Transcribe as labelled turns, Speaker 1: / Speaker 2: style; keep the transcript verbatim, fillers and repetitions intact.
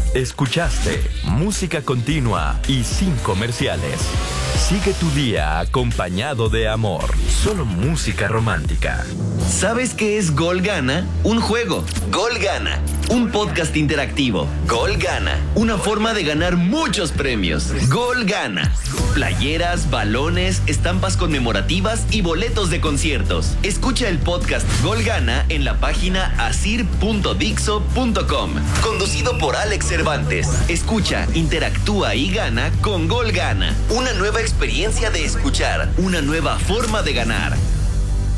Speaker 1: Escuchaste música continua y sin comerciales. Sigue tu día acompañado de amor. Solo música romántica.
Speaker 2: ¿Sabes qué es Gol Gana? Un juego. Gol Gana. Un podcast interactivo. Gol Gana. Una forma de ganar muchos premios. Gol Gana. Playeras, balones, estampas conmemorativas y boletos de conciertos. Escucha el podcast Gol Gana en la página asir punto dixo punto com. Conducido por Alex Cervantes. Escucha, interactúa y gana con Gol Gana. Una nueva experiencia de escuchar. Una nueva forma de ganar.